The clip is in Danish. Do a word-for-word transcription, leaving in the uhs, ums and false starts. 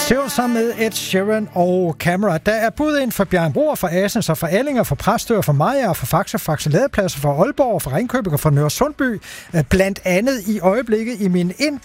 Still sammen med Ed Sheeran og Camera. Der er bud ind for Bjerringbro, for Assens og for Allinger, for Præstø, for Maja, for Faxe, Faxe Ladepladser, for Aalborg, for Ringkøbing og for Nørresundby. Blandt andet i øjeblikket i min